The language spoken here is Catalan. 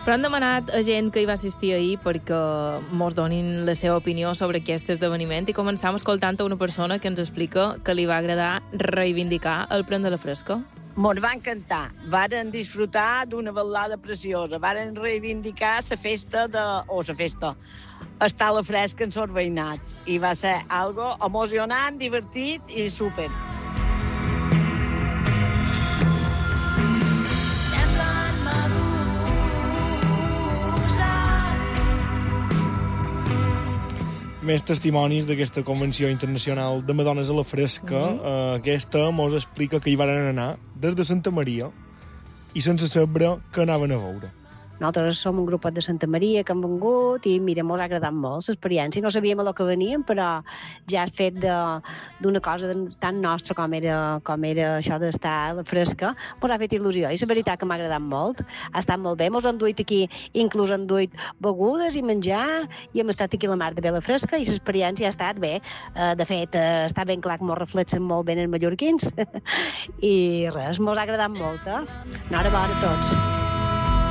Però han demanat a gent que hi va assistir ahir perquè mos donin la seva opinió sobre aquest esdeveniment i començam escoltant a una persona que ens explica que li va agradar reivindicar el pren de la fresca. Mos va encantar. Varen disfrutar d'una ballada preciosa. Varen reivindicar la festa estar a la fresca amb els veïnats. I va ser algo emocionant, divertit i súper. Més testimonis d'aquesta Convenció Internacional de Madones a la Fresca. Aquesta mos explica que hi van anar des de Santa Maria i sense saber què anaven a veure. Nosaltres som un grupet de Santa Maria que han vengut i, mira, mos ha agradat molt l'experiència. No sabíem a què veníem, però ja el fet d'una cosa tan nostra com era això d'estar a la fresca, mos ha fet il·lusió. I la veritat que m'ha agradat molt. Ha estat molt bé. Mos han duit aquí, inclús han duit begudes i menjar, i hem estat aquí a la mar de bé a la fresca i l'experiència ha estat bé. De fet, està ben clar que mos reflexen molt bé els mallorquins. I res, mos ha agradat molt. Enhorabona a tots.